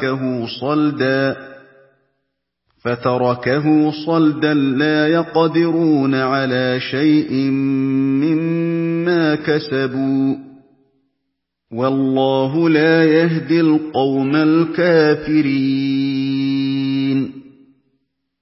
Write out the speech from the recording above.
فتركه صلدا لا يقدرون على شيء مما كسبوا، والله لا يهدي القوم الكافرين.